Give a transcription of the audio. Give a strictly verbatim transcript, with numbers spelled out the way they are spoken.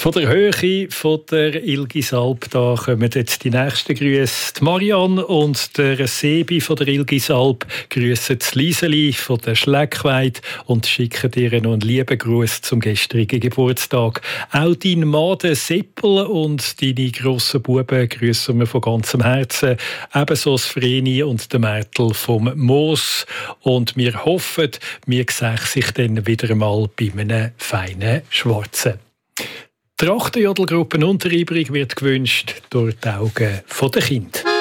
Von der Höhe von der Ilgisalp da kommen jetzt die nächsten Grüße. Die Marianne und der Sebi von der Ilgisalp grüßen das Lieseli von der Schleckweid und schicken dir noch einen lieben Gruß zum gestrigen Geburtstag. Auch dein Mann, der Seppel, und deine grossen Buben grüßen wir von ganzem Herzen. Ebenso das Vreni und der Märtel vom Moos. Und wir hoffen, wir sehen sich dann wieder einmal bei einem feinen Schwarzen. Die Trachtenjodelgruppe Unteribrig wird gewünscht durch die Augen der Kinder.